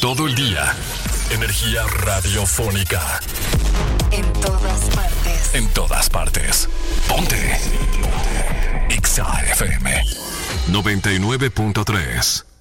todo el día. Energía radiofónica. En todas partes. En todas partes. Ponte. Exa FM 99.3.